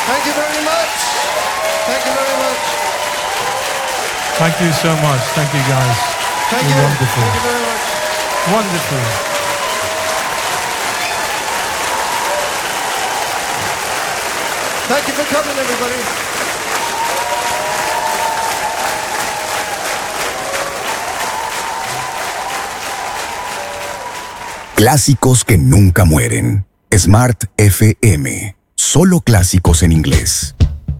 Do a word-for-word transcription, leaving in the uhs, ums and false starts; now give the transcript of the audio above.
Thank you very much. Thank you very much. Thank you so much. Thank you, guys. Thank You're you. wonderful. Thank you very much. Wonderful. Thank you for coming, everybody. Clásicos que nunca mueren. Smart F M. Solo clásicos en inglés.